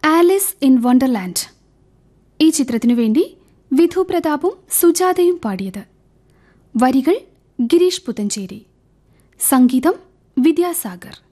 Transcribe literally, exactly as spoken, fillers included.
Alice in Wonderland. ഈ ചിത്രത്തിനു വേണ്ടി വിധു പ്രതാപും സുജാതയും പാടിയത്. വരികൾ ഗിരീഷ് പുത്തഞ്ചേരി, സംഗീതം വിദ്യാസാഗർ.